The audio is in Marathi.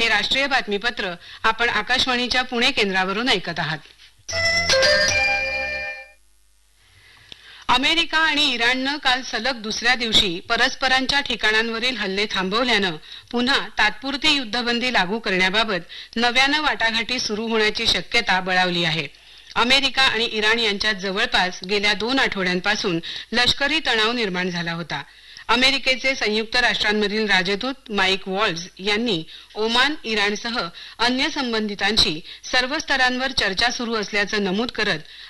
हे राष्ट्रीय बातमीपत्र आपण आकाशवाणीच्या पुणे केंद्रावरून ऐकत आहात. अमेरिका आणि इराणनं काल सलग दुसऱ्या दिवशी परस्परांच्या ठिकाणांवरील हल्ले थांबवल्यानं पुन्हा तात्पुरती युद्धबंदी लागू करण्याबाबत नव्यानं वाटाघाटी सुरू होण्याची शक्यता बळावली आहे. अमेरिका आणि इराण यांच्यात जवळपास गेल्या 2 आठवड्यांपासून लष्करी तणाव निर्माण झाला होता. अमेरिकेचे संयुक्त राष्ट्रांमधील राजदूत माईक वॉल्झ यांनी ओमान, इराणसह अन्य संबंधितांशी सर्व स्तरांवर चर्चा सुरू असल्याचं नमूद करत